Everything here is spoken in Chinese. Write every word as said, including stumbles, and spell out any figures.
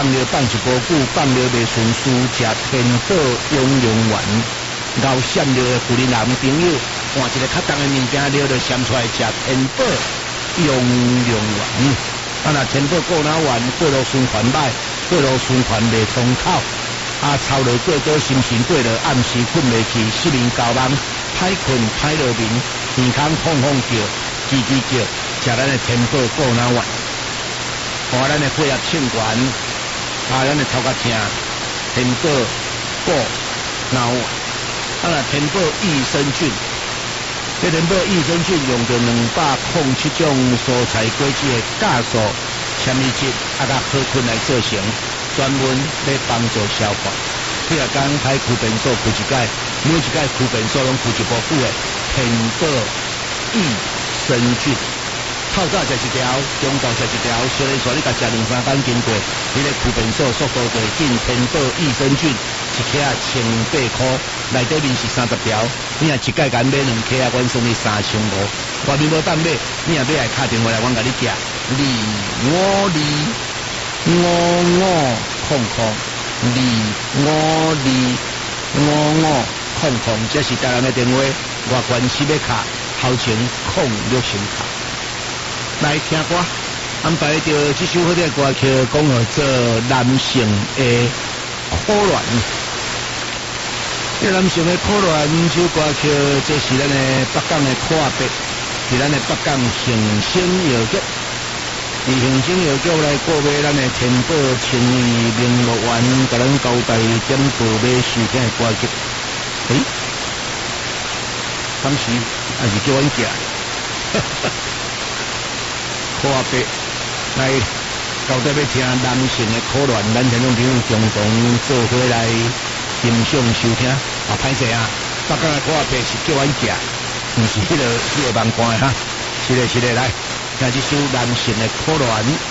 放了放一波久，放了未顺事，食天宝永永丸。熬闪了的富林男朋友，换一个较重的物件了，就闪出来食天宝永永丸。啊，那天宝过哪丸，过路循环歹，过路循环未通口。啊，操落过多心情过了，暗时困未去，失眠交梦，歹困歹落眠，耳孔轰轰叫，叽叽叫，食咱的天宝过哪丸，互咱的血液畅源，啊，咱的头壳痛，天宝过哪丸。啊，那天宝益生菌，这天宝益生菌用着两百零七种蔬菜果子的酵素、纤维质啊，甲好菌来做成。专门来帮助消化，譬如讲开驱便所开一解，每一解驱便所拢开一部久的天宝益生菌，透早食一条，中昼食一条，小日说你甲食两三工经过，你咧驱便所速度就会紧。天宝益生菌一克啊千八块，内底面是三十条，你若一解敢买两克啊，阮算你三千五。外面无当买，你若买来打电话来，阮甲你寄，二五二。五五空空，二五二五五空空，这是台湾的电话，外关系要卡，后前空六声卡。来听歌，安排着这首好听的歌曲，讲号做男性的苦恋。这男性的苦恋这首歌曲，这是咱的北港的苦阿伯，是咱的北港恒星药局。以恒星药局来购买咱的天宝千亿名乐园，甲咱交代点购买收听的歌曲。诶，当时还是叫阮寄，苦阿伯来交代要听男性的苦恋，咱听众朋友共同做伙来欣赏收听。啊，歹势啊，北港的苦阿伯是叫阮寄，毋是迄、那个迄、那个网关哈。是的，是的，来。听这首男性的苦恋。